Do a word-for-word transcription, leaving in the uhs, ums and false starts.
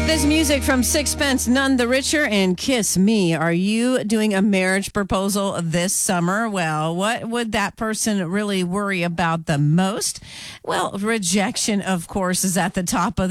This music from Sixpence, None the Richer, and Kiss Me. Are you doing a marriage proposal this summer? Well, what would that person really worry about the most? Well, rejection, of course, is at the top of